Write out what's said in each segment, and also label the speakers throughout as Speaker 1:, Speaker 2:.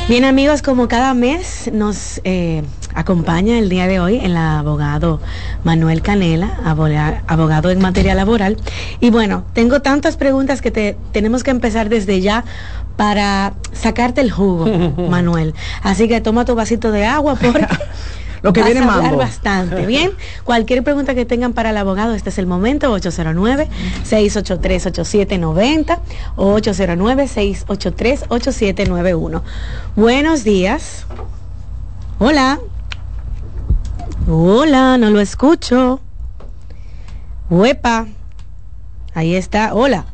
Speaker 1: Bien, amigos, como cada mes nos acompaña el día de hoy el abogado Manuel Canela, abogado en materia laboral. Y bueno, tengo tantas preguntas que tenemos que empezar desde ya para sacarte el jugo, Manuel. Así que toma tu vasito de agua porque
Speaker 2: lo que
Speaker 1: vas
Speaker 2: viene
Speaker 1: a hablar
Speaker 2: mambo.
Speaker 1: bastante. Bien, cualquier pregunta que tengan para el abogado, este es el momento. 809-683-8790 o 809-683-8791. Buenos días. Hola. Hola, no lo escucho. Huepa. Ahí está. Hola.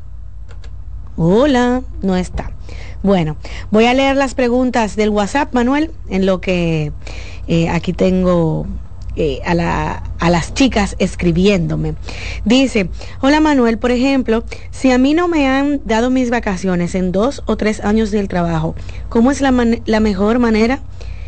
Speaker 1: Hola, no está. Bueno, voy a leer las preguntas del WhatsApp, Manuel, en lo que aquí tengo a las chicas escribiéndome. Dice, hola Manuel, por ejemplo, si a mí no me han dado mis vacaciones en 2 o 3 años del trabajo, ¿cómo es la mejor manera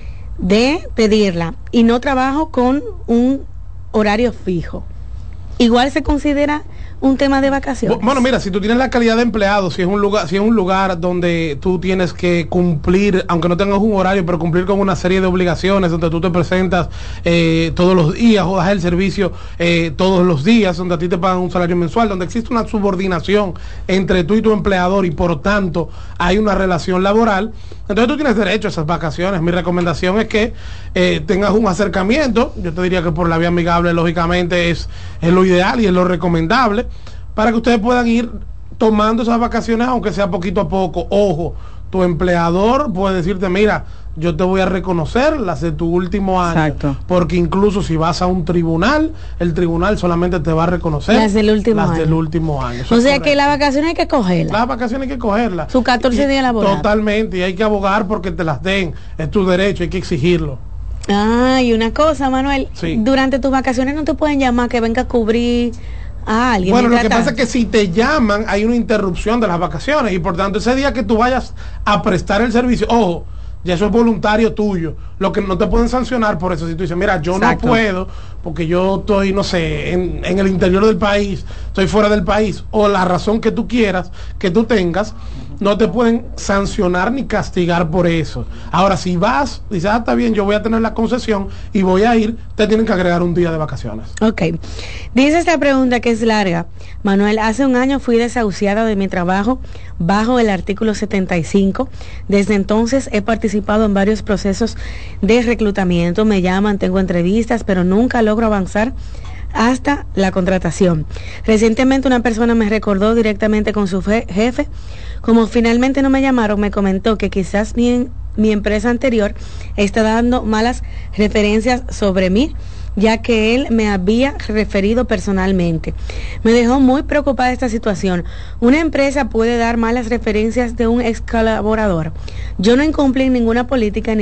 Speaker 1: de pedirla? Y no trabajo con un horario fijo. ¿Igual se considera un tema de vacaciones?
Speaker 3: Bueno, mira, si tú tienes la calidad de empleado, si es un lugar donde tú tienes que cumplir, aunque no tengas un horario, pero cumplir con una serie de obligaciones, donde tú te presentas todos los días o das el servicio todos los días, donde a ti te pagan un salario mensual, donde existe una subordinación entre tú y tu empleador y por tanto hay una relación laboral, entonces tú tienes derecho a esas vacaciones. Mi recomendación es que tengas un acercamiento. Yo te diría que por la vía amigable, lógicamente, es lo ideal y es lo recomendable, para que ustedes puedan ir tomando esas vacaciones, aunque sea poquito a poco. Ojo, tu empleador puede decirte, mira, yo te voy a reconocer las de tu último año.
Speaker 2: Exacto.
Speaker 3: Porque incluso si vas a un tribunal, el tribunal solamente te va a reconocer
Speaker 1: las del último
Speaker 3: año.
Speaker 1: O sea que las vacaciones hay que cogerlas.
Speaker 3: Las vacaciones hay que cogerlas.
Speaker 1: Sus 14 días laborales.
Speaker 3: Totalmente, y hay que abogar porque te las den. Es tu derecho, hay que exigirlo.
Speaker 1: Ah, y una cosa, Manuel,
Speaker 3: Sí.
Speaker 1: durante tus vacaciones no te pueden llamar que venga a cubrir a alguien.
Speaker 3: Bueno, lo que
Speaker 1: mientras
Speaker 3: pasa es que si te llaman hay una interrupción de las vacaciones y por tanto ese día que tú vayas a prestar el servicio, ojo, ya eso es voluntario tuyo. Lo que no te pueden sancionar por eso, si tú dices, mira, yo
Speaker 2: Exacto.
Speaker 3: no puedo porque yo estoy, no sé, en el interior del país, estoy fuera del país, o la razón que tú quieras, que tú tengas, no te pueden sancionar ni castigar por eso. Ahora, si vas, dices, está bien, yo voy a tener la concesión y voy a ir, te tienen que agregar un día de vacaciones.
Speaker 1: Ok. Dice esta pregunta que es larga. Manuel, hace un año fui desahuciada de mi trabajo bajo el artículo 75. Desde entonces he participado en varios procesos de reclutamiento. Me llaman, tengo entrevistas, pero nunca logro avanzar hasta la contratación. Recientemente una persona me recordó directamente con su jefe. Como finalmente no me llamaron, me comentó que quizás mi empresa anterior está dando malas referencias sobre mí, ya que él me había referido personalmente. Me dejó muy preocupada esta situación. Una empresa puede dar malas referencias de un ex colaborador. Yo no incumplí ninguna política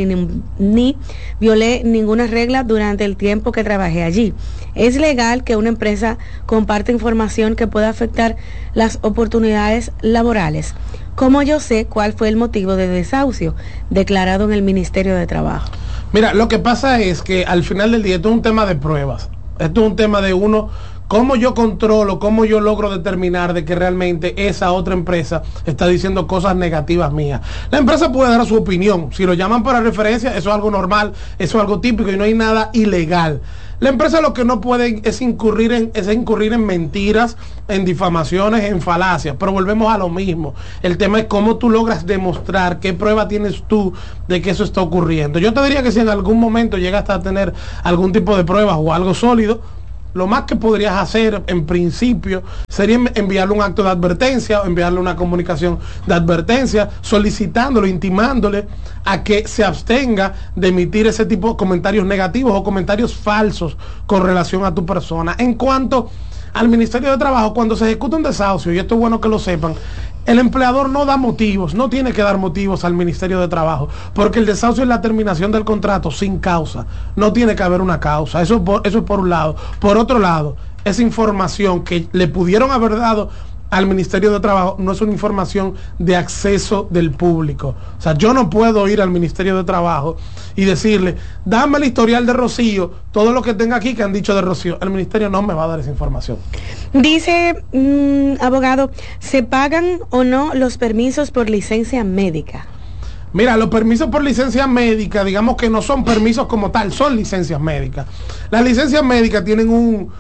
Speaker 1: ni violé ninguna regla durante el tiempo que trabajé allí. ¿Es legal que una empresa comparte información que pueda afectar las oportunidades laborales? ¿Cómo yo sé cuál fue el motivo de desahucio declarado en el Ministerio de Trabajo?
Speaker 3: Mira, lo que pasa es que al final del día esto es un tema de pruebas. Esto es un tema de uno, cómo yo controlo, cómo yo logro determinar de que realmente esa otra empresa está diciendo cosas negativas mías. La empresa puede dar su opinión. Si lo llaman para referencia, eso es algo normal, eso es algo típico y no hay nada ilegal. La empresa lo que no puede es incurrir en mentiras, en difamaciones, en falacias, pero volvemos a lo mismo. El tema es cómo tú logras demostrar, qué prueba tienes tú de que eso está ocurriendo. Yo te diría que si en algún momento llegas a tener algún tipo de pruebas o algo sólido, lo más que podrías hacer en principio sería enviarle un acto de advertencia o enviarle una comunicación de advertencia solicitándolo, intimándole a que se abstenga de emitir ese tipo de comentarios negativos o comentarios falsos con relación a tu persona. En cuanto al Ministerio de Trabajo, cuando se ejecuta un desahucio, y esto es bueno que lo sepan, el empleador no da motivos, no tiene que dar motivos al Ministerio de Trabajo, porque el desahucio es la terminación del contrato sin causa, no tiene que haber una causa, eso es por un lado. Por otro lado, esa información que le pudieron haber dado al Ministerio de Trabajo no es una información de acceso del público. O sea, yo no puedo ir al Ministerio de Trabajo y decirle, dame el historial de Rocío, todo lo que tenga aquí que han dicho de Rocío. El Ministerio no me va a dar esa información.
Speaker 1: Dice, abogado, ¿se pagan o no los permisos por licencia médica?
Speaker 3: Mira, los permisos por licencia médica, digamos que no son permisos como tal, son licencias médicas. Las licencias médicas tienen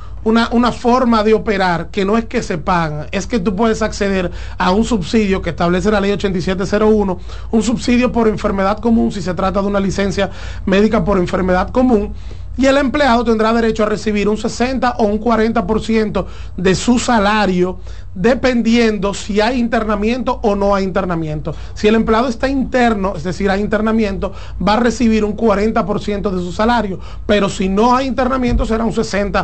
Speaker 3: una forma de operar que no es que se pagan, es que tú puedes acceder a un subsidio que establece la ley 8701, un subsidio por enfermedad común si se trata de una licencia médica por enfermedad común, y el empleado tendrá derecho a recibir un 60 o un 40% de su salario, dependiendo si hay internamiento o no hay internamiento. Si el empleado está interno, es decir, hay internamiento, va a recibir un 40% de su salario, pero si no hay internamiento será un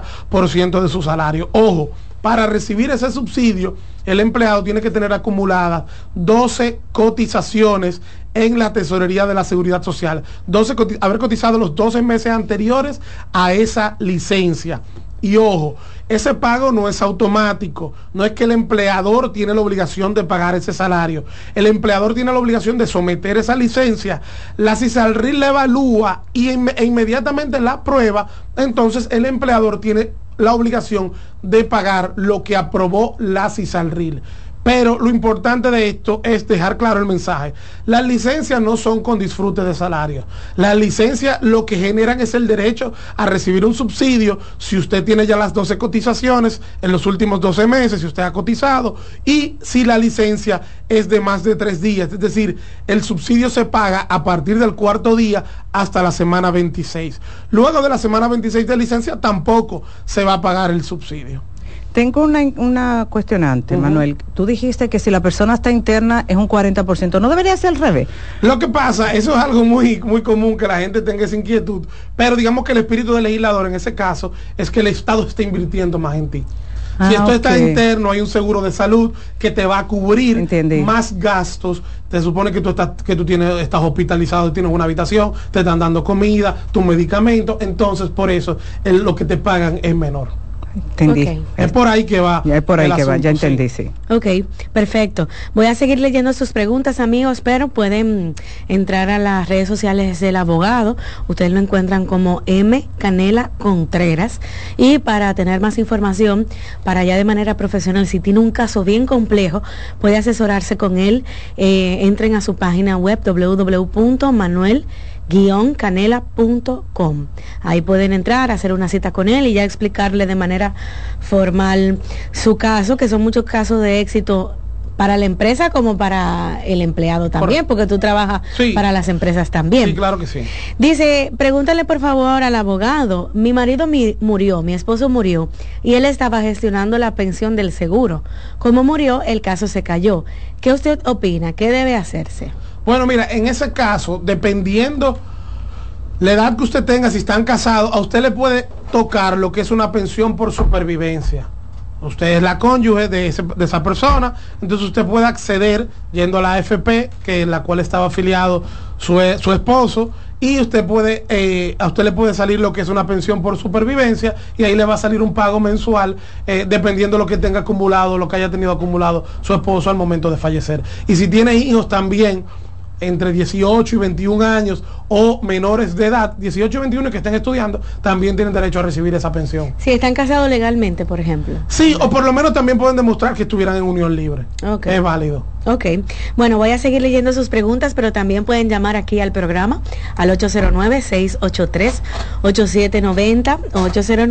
Speaker 3: 60% de su salario. Ojo, para recibir ese subsidio, el empleado tiene que tener acumuladas 12 cotizaciones en la tesorería de la Seguridad Social, haber cotizado los 12 meses anteriores a esa licencia. Y ojo, ese pago no es automático, no es que el empleador tiene la obligación de pagar ese salario. El empleador tiene la obligación de someter esa licencia, la CISALRIL la evalúa e inmediatamente la aprueba, entonces el empleador tiene la obligación de pagar lo que aprobó la CISALRIL. Pero lo importante de esto es dejar claro el mensaje. Las licencias no son con disfrute de salario. Las licencias lo que generan es el derecho a recibir un subsidio si usted tiene ya las 12 cotizaciones en los últimos 12 meses, si usted ha cotizado, y si la licencia es de más de 3 días. Es decir, el subsidio se paga a partir del 4º día hasta la semana 26. Luego de la semana 26 de licencia tampoco se va a pagar el subsidio.
Speaker 2: Tengo una cuestionante, Manuel. Tú dijiste que si la persona está interna es un 40%. ¿No debería ser al revés?
Speaker 3: Lo que pasa, eso es algo muy común que la gente tenga esa inquietud, pero digamos que el espíritu del legislador en ese caso es que el Estado está invirtiendo más en ti. Si esto está interno, hay un seguro de salud que te va a cubrir más gastos. Te supone que tú estás hospitalizado, tienes una habitación, te están dando comida, tu medicamento, entonces por eso lo que te pagan es menor.
Speaker 2: Entendí. Okay.
Speaker 3: Es por ahí que va.
Speaker 2: Ya es por ahí que va, ya entendí, sí.
Speaker 1: Ok, perfecto. Voy a seguir leyendo sus preguntas, amigos, pero pueden entrar a las redes sociales del abogado. Ustedes lo encuentran como M. Canela Contreras. Y para tener más información, para ya de manera profesional, si tiene un caso bien complejo, puede asesorarse con él. Entren a su página web www.manuel-canela.com. Ahí pueden entrar, hacer una cita con él y ya explicarle de manera formal su caso, que son muchos casos de éxito para la empresa como para el empleado también, porque tú trabajas para las empresas también.
Speaker 3: Sí, claro que sí.
Speaker 1: Dice, pregúntale por favor al abogado, mi marido murió, mi esposo murió, y él estaba gestionando la pensión del seguro. Como murió, el caso se cayó. ¿Qué usted opina? ¿Qué debe hacerse?
Speaker 3: Bueno, mira, en ese caso, dependiendo la edad que usted tenga, si están casados, a usted le puede tocar lo que es una pensión por supervivencia. Usted es la cónyuge de esa persona, entonces usted puede acceder yendo a la AFP, que en la cual estaba afiliado su esposo, y usted a usted le puede salir lo que es una pensión por supervivencia, y ahí le va a salir un pago mensual, dependiendo de lo que tenga acumulado, lo que haya tenido acumulado su esposo al momento de fallecer. Y si tiene hijos también, entre 18 y 21 años o menores de edad, 18 y 21 que estén estudiando, también tienen derecho a recibir esa pensión.
Speaker 1: Si están casados legalmente, por ejemplo.
Speaker 3: Sí, o por lo menos también pueden demostrar que estuvieran en unión libre.
Speaker 1: Okay.
Speaker 3: Es válido.
Speaker 1: Ok, bueno, voy a seguir leyendo sus preguntas, pero también pueden llamar aquí al programa al 809-683-8790 o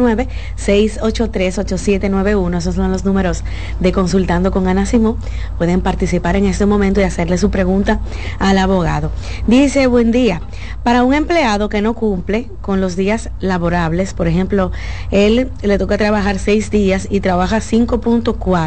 Speaker 1: 809-683-8791. Esos son los números de Consultando con Ana Simó. Pueden participar en este momento y hacerle su pregunta al abogado. Dice, buen día, para un empleado que no cumple con los días laborables, por ejemplo, él le toca trabajar 6 días y trabaja 5.4.